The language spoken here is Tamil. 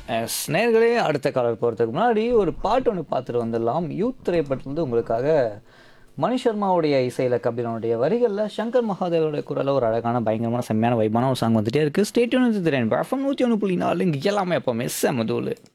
நேயர்களே அடுத்த காலர் போகிறதுக்கு முன்னாடி ஒரு பாட்டு ஒன்று பார்த்துட்டு வந்துடலாம். யூத் திரைப்படத்துலேருந்து உங்களுக்காக மணி சர்மாவுடைய இசையில் கபிலனுடைய வரிகளில் சங்கர் மகாதேவனுடைய குரலில் ஒரு அழகான பயங்கரமான செம்மையான வைபான ஒரு சாங் வந்துட்டே இருக்குது. ஸ்டேட்யூன் திறன் எஃப்எம் 101.4 இங்கே எல்லாமே எப்போவுமே செமதூள்.